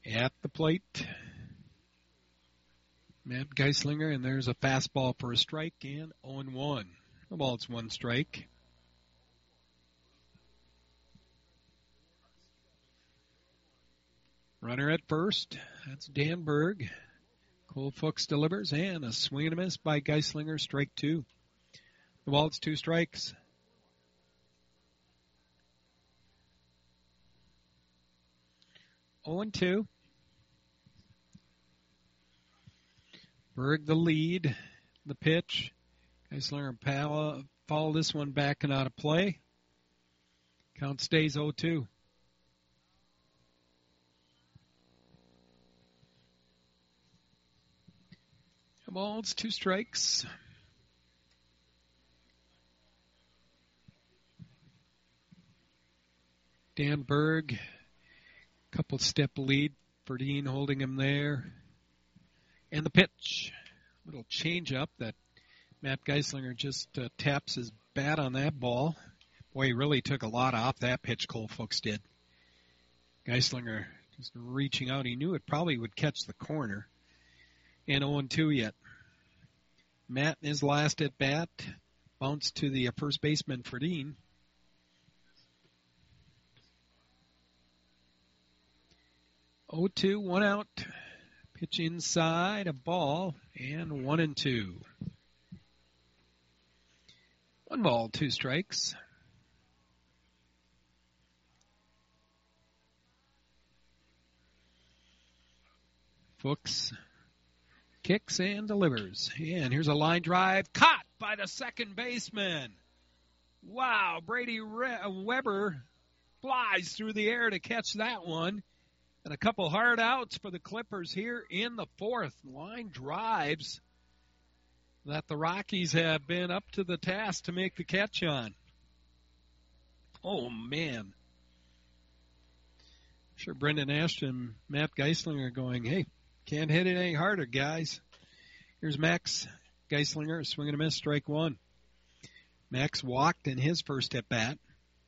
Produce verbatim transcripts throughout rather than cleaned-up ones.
At the plate, Matt Geislinger, and there's a fastball for a strike, and oh and one. The ball's one strike. Runner at first, that's Dan Berg. Cole Fuchs delivers, and a swing and a miss by Geislinger, strike two. The ball's two strikes. oh and two. Berg the lead, the pitch. Geislinger and Pala follow this one back and out of play. Count stays oh two. The ball's two strikes. Dan Berg, couple step lead for Dean, holding him there. And the pitch, little change up that Matt Geislinger just uh, taps his bat on that ball. Boy, he really took a lot off that pitch, Cole Fuchs did. Geislinger just reaching out. He knew it probably would catch the corner. And oh and two yet. Matt in his last at bat bounced to the first baseman for Dean. oh two, one out. Pitch inside, a ball, and one and two. One ball, two strikes. Fuchs kicks and delivers. And here's a line drive caught by the second baseman. Wow, Brady Re- Weber flies through the air to catch that one. And a couple hard outs for the Clippers here in the fourth. Line drives that the Rockies have been up to the task to make the catch on. Oh, man. I'm sure Brendan Ashton and Matt Geislinger are going, hey, can't hit it any harder, guys. Here's Max Geislinger, swing and a miss, strike one. Max walked in his first at-bat.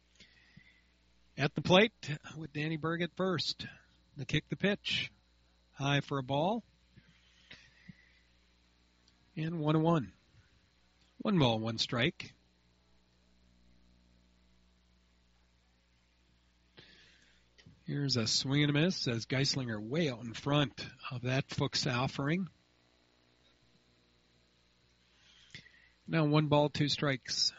At the plate with Danny Berg at first. The kick, the pitch. High for a ball. And one and one. One ball, one strike. Here's a swing and a miss as Geislinger way out in front of that Fuchs offering. Now one ball, two strikes.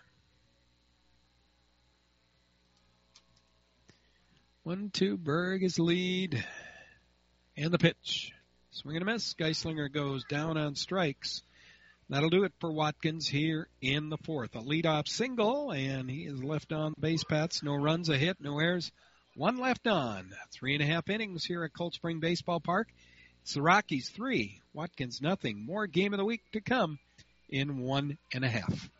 One, two, Berg is lead. And the pitch. Swing and a miss. Geislinger goes down on strikes. That'll do it for Watkins here in the fourth. A leadoff single, and he is left on base paths. No runs, a hit, no errors. One left on. Three and a half innings here at Cold Spring Baseball Park. It's the Rockies three, Watkins nothing. More game of the week to come in one and a half.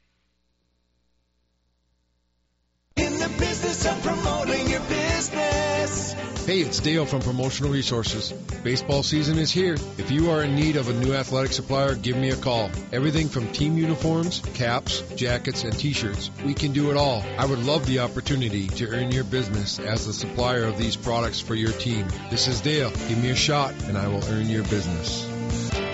In the business of promoting your business. Hey, it's Dale from Promotional Resources. Baseball season is here. If you are in need of a new athletic supplier, give me a call. Everything from team uniforms, caps, jackets, and t-shirts. We can do it all. I would love the opportunity to earn your business as the supplier of these products for your team. This is Dale. Give me a shot, and I will earn your business.